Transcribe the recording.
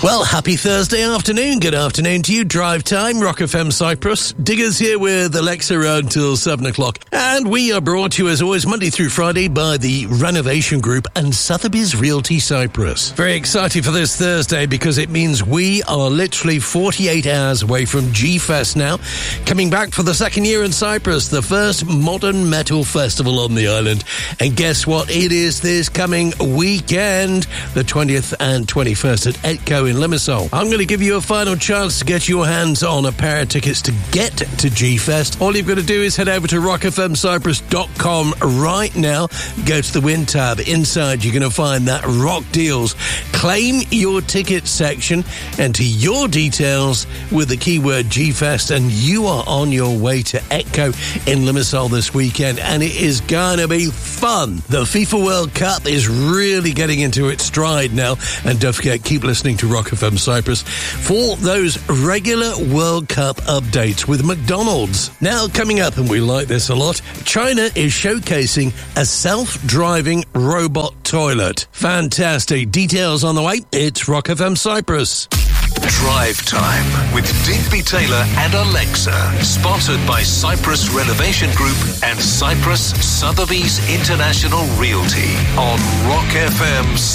Well, happy Thursday afternoon. Good afternoon to you. Drive time, Rock FM Cyprus. Diggers here with Alexa until 7 o'clock. And we are brought to you, as always, Monday through Friday by the Renovation Group and Sotheby's Realty Cyprus. Very excited for this Thursday because it means we are literally 48 hours away from G-Fest now. Coming back for the second year in Cyprus, the first modern metal festival on the island. And guess what? It is this coming weekend, the 20th and 21st at Etco in Limassol. I'm going to give you a final chance to get your hands on a pair of tickets to get to G-Fest. All you've got to do is head over to rockfmcyprus.com right now. Go to the Win tab. Inside, you're going to find that Rock Deals. Claim your ticket section, enter your details with the keyword G-Fest, and you are on your way to Etco in Limassol this weekend, and it is going to be fun. The FIFA World Cup is really getting into its stride now, and don't forget, keep listening to Rock FM Cyprus for those regular World Cup updates with McDonald's. Now coming up, and we like this a lot, China is showcasing a self-driving robot toilet. Fantastic. Details on the way. It's Rock FM Cyprus. Drive Time with Digby Taylor and Alexa. Sponsored by Cyprus Renovation Group and Cyprus Sotheby's International Realty on Rock FM